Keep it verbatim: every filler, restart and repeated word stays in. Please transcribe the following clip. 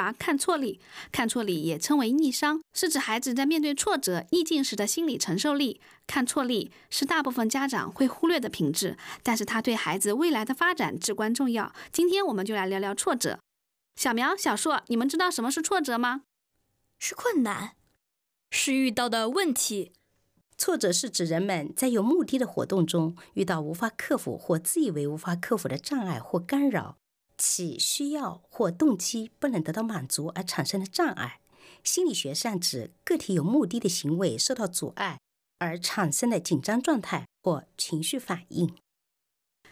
达看错力。看错力也称为逆商，是指孩子在面对挫折、逆境时的心理承受力。看错力是大部分家长会忽略的品质，但是它对孩子未来的发展至关重要。今天我们就来聊聊挫折。小苗、小硕，你们知道什么是挫折吗？ 是困难，是遇到的问题。 挫折是指人们在有目的的活动中遇到无法克服或自以为无法克服的障碍或干扰，其需要或动机不能得到满足而产生的障碍。心理学上指个体有目的的行为受到阻碍而产生的紧张状态或情绪反应。